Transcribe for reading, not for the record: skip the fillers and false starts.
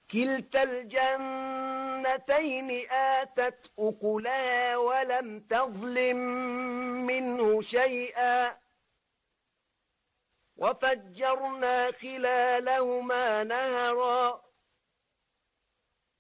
كلتا الجنتين آتت أكلها ولم تظلم منه شيئا وفجرنا خلالهما نهرا